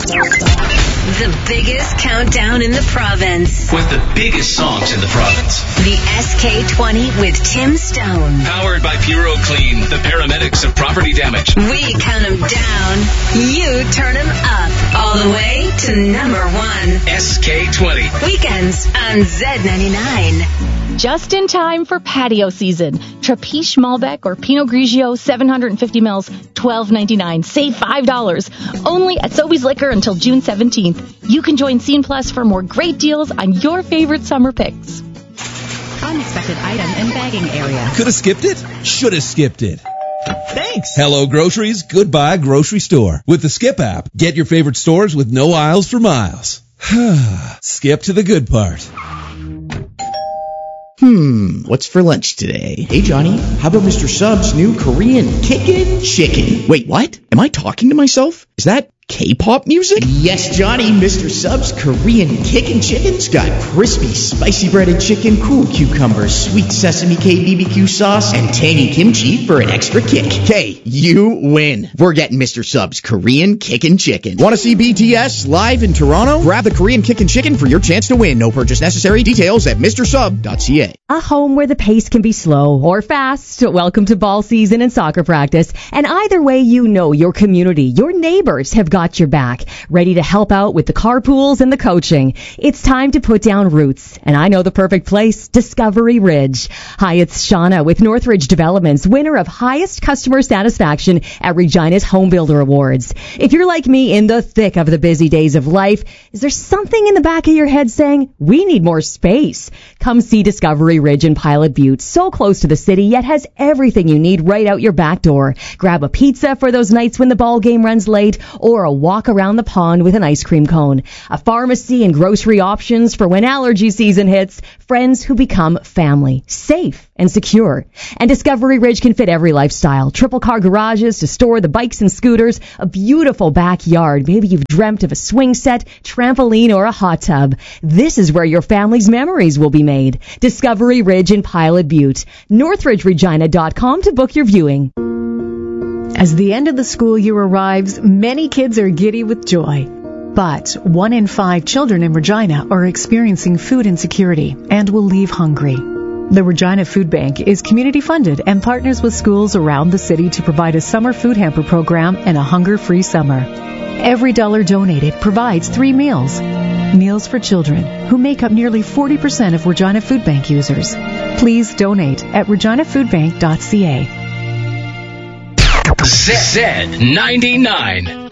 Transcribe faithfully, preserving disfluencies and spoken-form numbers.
The biggest countdown in the province. With the biggest songs in the province. The S K twenty with Tim Stone. Powered by Puro Clean, the paramedics of property damage. We count them down. You turn them up. All the way to number one. S K twenty. Weekends on Z ninety-nine. Just in time for patio season. Trapiche Malbec or Pinot Grigio seven hundred fifty mils, twelve ninety-nine. Save five dollars. Only at Sobeys Liquor until June seventeenth. You can join Scene Plus for more great deals on your favorite summer picks. Unexpected item in bagging area. Could have skipped it? Should have skipped it. Thanks. Hello Groceries, goodbye grocery store. With the Skip app, get your favorite stores with no aisles for miles. Skip to the good part. Hmm, what's for lunch today? Hey, Johnny, how about Mister Sub's new Korean Kickin' Chicken? Wait, what? Am I talking to myself? Is that K-pop music? Yes, Johnny, Mister Sub's Korean Kickin' Chicken's got crispy, spicy breaded chicken, cool cucumbers, sweet sesame K B B Q sauce, and tangy kimchi for an extra kick. Hey, you win. We're getting Mister Sub's Korean Kickin' Chicken. Want to see B T S live in Toronto? Grab the Korean Kickin' Chicken for your chance to win. No purchase necessary. Details at mister sub dot c a. A home where the pace can be slow or fast. Welcome to ball season and soccer practice. And either way, you know your community, your neighbors have got your back, ready to help out with the carpools and the coaching. It's time to put down roots. And I know the perfect place, Discovery Ridge. Hi, it's Shauna with Northridge Developments, winner of highest customer satisfaction at Regina's Home Builder Awards. If you're like me in the thick of the busy days of life, is there something in the back of your head saying, we need more space? Come see Discovery Ridge in Pilot Butte, so close to the city, yet has everything you need right out your back door. Grab a pizza for those nights when the ball game runs late, or a walk around the pond with an ice cream cone. A pharmacy and grocery options for when allergy season hits. Friends who become family. Safe and secure. And Discovery Ridge can fit every lifestyle. Triple car garages to store the bikes and scooters. A beautiful backyard. Maybe you've dreamt of a swing set, trampoline, or a hot tub. This is where your family's memories will be made. Discovery Ridge in Pilot Butte. northridge regina dot com to book your viewing. As the end of the school year arrives, many kids are giddy with joy. But one in five children in Regina are experiencing food insecurity and will leave hungry. The Regina Food Bank is community funded and partners with schools around the city to provide a summer food hamper program and a hunger-free summer. Every dollar donated provides three meals. Meals for children, who make up nearly forty percent of Regina Food Bank users. Please donate at regina food bank dot c a. Z ninety-nine.